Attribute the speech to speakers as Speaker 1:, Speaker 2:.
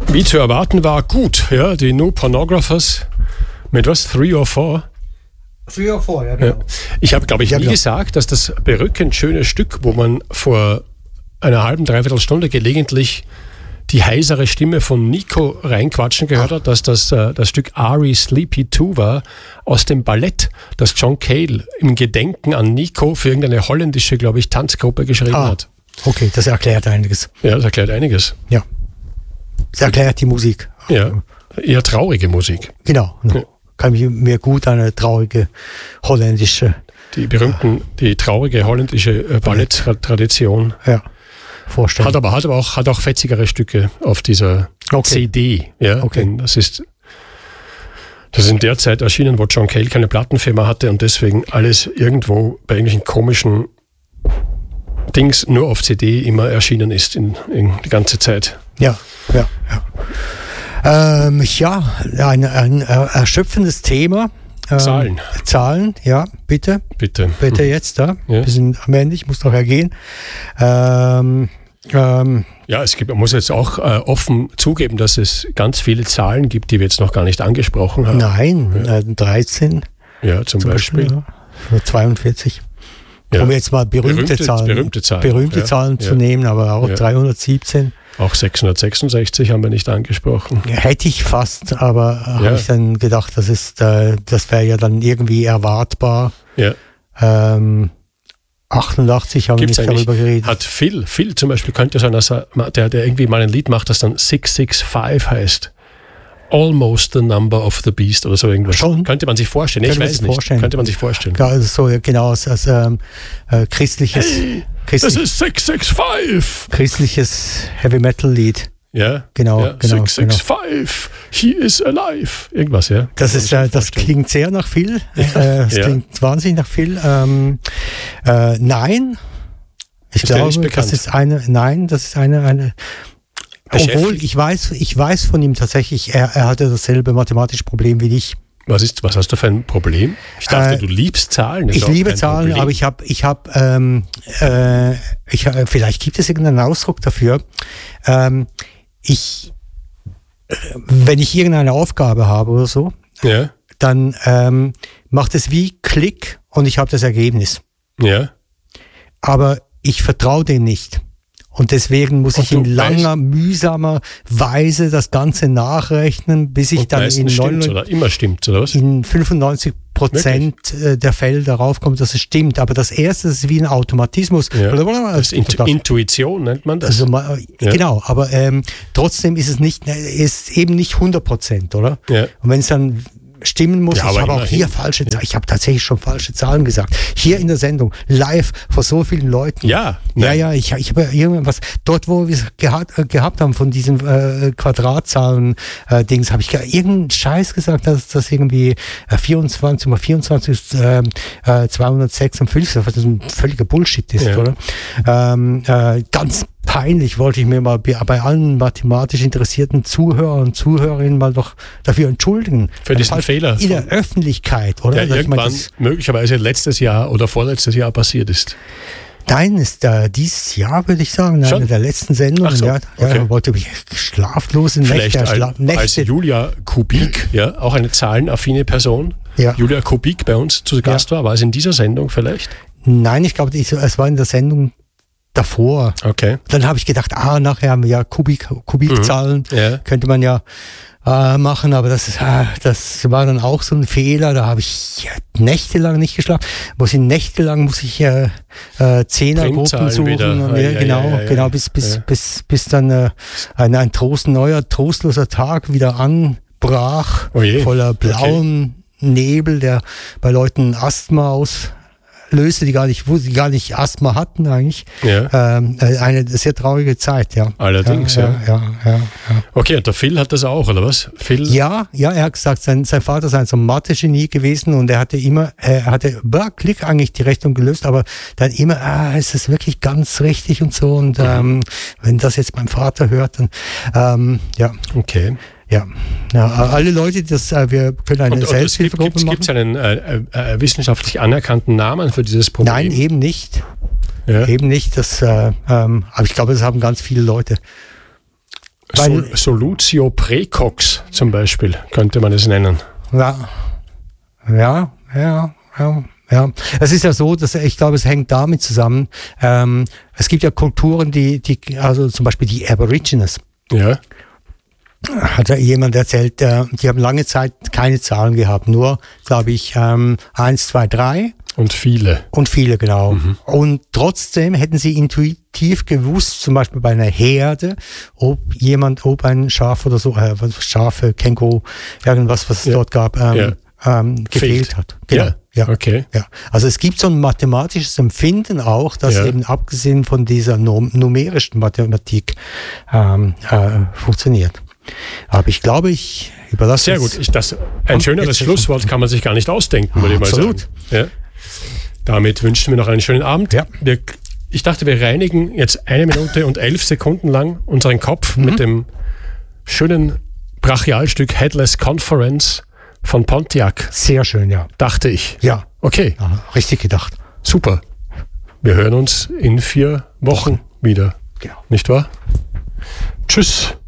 Speaker 1: Wie zu erwarten war, gut. Ja, die New Pornographers mit was? 3 or 4?
Speaker 2: 3 or 4, ja, genau.
Speaker 1: Ja. Ich habe, glaube ich, nie gesagt, dass das berückend schöne Stück, wo man vor einer halben, dreiviertel Stunde gelegentlich die heisere Stimme von Nico reinquatschen gehört hat, dass das Stück Ari Sleepy 2 war aus dem Ballett, das John Cale im Gedenken an Nico für irgendeine holländische, glaube ich, Tanzgruppe geschrieben hat.
Speaker 2: Okay, das erklärt einiges.
Speaker 1: Ja, das erklärt einiges.
Speaker 2: Ja. Das erklärt die Musik.
Speaker 1: Ja, eher traurige Musik.
Speaker 2: Genau. Ja. Kann ich mir gut eine traurige holländische...
Speaker 1: Die traurige holländische Balletttradition.
Speaker 2: Ja. Vorstellen.
Speaker 1: Hat aber auch fetzigere Stücke auf dieser CD. Ja, okay. Das ist in der Zeit erschienen, wo John Cale keine Plattenfirma hatte und deswegen alles irgendwo bei irgendwelchen komischen Dings nur auf CD immer erschienen ist in die ganze Zeit.
Speaker 2: Ja. Ein erschöpfendes Thema. Zahlen, ja, bitte. Bitte jetzt da. Ja. Wir sind am Ende, ich muss noch ergehen.
Speaker 1: Man muss jetzt auch offen zugeben, dass es ganz viele Zahlen gibt, die wir jetzt noch gar nicht angesprochen haben.
Speaker 2: Nein, 13.
Speaker 1: Ja, zum Beispiel.
Speaker 2: Ja, 42.
Speaker 1: Ja.
Speaker 2: Um jetzt mal berühmte Zahlen zu nehmen, aber auch 317.
Speaker 1: Auch 666 haben wir nicht angesprochen.
Speaker 2: Hätte ich fast, aber habe ich dann gedacht, das wäre ja dann irgendwie erwartbar. Ja. 88 haben wir nicht darüber geredet.
Speaker 1: Hat Phil zum Beispiel, könnte sein, dass der irgendwie mal ein Lied macht, das dann 665 heißt. Almost the number of the beast oder so irgendwas.
Speaker 2: Schon?
Speaker 1: Könnte man sich vorstellen. Ich weiß nicht. Könnte man sich vorstellen.
Speaker 2: Ja, also so, genau, als christliches...
Speaker 1: Das ist 665!
Speaker 2: Christliches Heavy-Metal-Lied.
Speaker 1: Ja,
Speaker 2: genau.
Speaker 1: 665, he is alive. Irgendwas, ja.
Speaker 2: Das klingt sehr nach Phil. Klingt wahnsinnig nach Phil. Nein. Ich glaube, das ist eine obwohl, ich weiß von ihm tatsächlich, er hatte dasselbe mathematische Problem wie ich.
Speaker 1: Was hast du für ein Problem? Ich dachte, du liebst Zahlen.
Speaker 2: Ich liebe Zahlen, aber ich habe vielleicht gibt es irgendeinen Ausdruck dafür. Wenn ich irgendeine Aufgabe habe oder so, dann macht es wie Klick und ich habe das Ergebnis. Ja. Aber ich vertraue dem nicht. Und deswegen muss ich in langer, mühsamer Weise das Ganze nachrechnen, bis ich dann in 95% der Fälle darauf komme, dass es stimmt. Aber das Erste ist wie ein Automatismus.
Speaker 1: Ja. Das ist Intuition nennt man das.
Speaker 2: Also, genau, aber trotzdem ist es eben nicht 100%, oder? Ja. Und wenn es dann stimmen muss. Ja, ich habe auch hier ich habe tatsächlich schon falsche Zahlen gesagt. Hier in der Sendung, live, vor so vielen Leuten.
Speaker 1: Ja.
Speaker 2: Ich habe irgendwas, dort wo wir es gehabt haben von diesen Quadratzahlen-Dings, habe ich irgendeinen Scheiß gesagt, dass das irgendwie 24 mal 24 ist 256, das ein völliger Bullshit ist, oder? Ganz peinlich wollte ich mir mal bei allen mathematisch interessierten Zuhörern und Zuhörerinnen mal doch dafür entschuldigen.
Speaker 1: Für diesen Fehler.
Speaker 2: In der Öffentlichkeit, oder?
Speaker 1: Der irgendwann möglicherweise letztes Jahr oder vorletztes Jahr passiert ist.
Speaker 2: Nein, ist dieses Jahr, würde ich sagen, eine der letzten Sendungen.
Speaker 1: So,
Speaker 2: wollte mich schlaflose
Speaker 1: Nächte. Als Julia Kubik, auch eine zahlenaffine Person, Julia Kubik bei uns zu Gast war es in dieser Sendung vielleicht?
Speaker 2: Nein, ich glaube, es war in der Sendung davor.
Speaker 1: Okay.
Speaker 2: Dann habe ich gedacht, nachher haben wir ja Kubikzahlen, könnte man ja machen, aber das war dann auch so ein Fehler, da habe ich nächtelang nicht geschlafen. Nächtelang muss ich Zehnergruppen suchen. Genau, bis dann ein neuer trostloser Tag wieder anbrach, voller blauen Nebel, der bei Leuten Asthma auslöste, die gar nicht Asthma hatten eigentlich. Ja. Eine sehr traurige Zeit, ja.
Speaker 1: Allerdings, ja. Okay, und der Phil hat das auch, oder was? Phil?
Speaker 2: Ja, er hat gesagt, sein Vater sei so ein Mathe-Genie gewesen und er hatte Klick eigentlich die Rechnung gelöst, aber dann immer, ist das wirklich ganz richtig und so und wenn das jetzt mein Vater hört, dann,
Speaker 1: Okay.
Speaker 2: Ja, alle Leute, wir können eine Selbsthilfegruppe machen.
Speaker 1: Gibt es einen wissenschaftlich anerkannten Namen für dieses Problem?
Speaker 2: Nein, eben nicht. Ja. Eben nicht. Aber ich glaube, das haben ganz viele Leute.
Speaker 1: Solutio Praecox zum Beispiel, könnte man es nennen.
Speaker 2: Ja. Es ist ja so, dass ich glaube, es hängt damit zusammen. Es gibt ja Kulturen, also zum Beispiel die Aborigines.
Speaker 1: Ja.
Speaker 2: Hat ja jemand erzählt, die haben lange Zeit keine Zahlen gehabt, nur, glaube ich, 1, 2, 3.
Speaker 1: Und viele,
Speaker 2: genau. Mhm. Und trotzdem hätten sie intuitiv gewusst, zum Beispiel bei einer Herde, ob ein Schaf oder so, Schafe, Känguru, irgendwas, was es dort gab, gefehlt hat.
Speaker 1: Genau. Ja. Okay.
Speaker 2: Ja. Also es gibt so ein mathematisches Empfinden auch, das eben abgesehen von dieser numerischen Mathematik funktioniert. Aber ich glaube, ich überlasse
Speaker 1: Sehr gut. Ein schöneres Schlusswort kann man sich gar nicht ausdenken, würde ich mal sagen. Absolut. Ja. Damit wünschen wir noch einen schönen Abend. Ja. Ich dachte, wir reinigen jetzt 1 Minute und 11 Sekunden lang unseren Kopf mit dem schönen Brachialstück Headless Conference von Pontiac.
Speaker 2: Sehr schön, ja.
Speaker 1: Dachte ich.
Speaker 2: Ja.
Speaker 1: Okay.
Speaker 2: Ja, richtig gedacht.
Speaker 1: Super. Wir hören uns in 4 Wochen wieder.
Speaker 2: Genau.
Speaker 1: Nicht wahr? Tschüss.